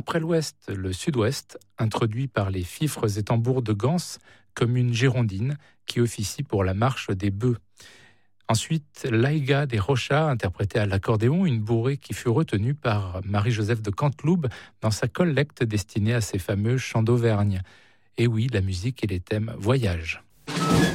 Après l'ouest, le sud-ouest, introduit par les fifres et tambours de Gans, comme une girondine qui officie pour la marche des bœufs. Ensuite, l'Aïga des Rochas, interprétée à l'accordéon, une bourrée qui fut retenue par Marie-Joseph de Canteloube dans sa collecte destinée à ses fameux chants d'Auvergne. Et oui, la musique et les thèmes voyage.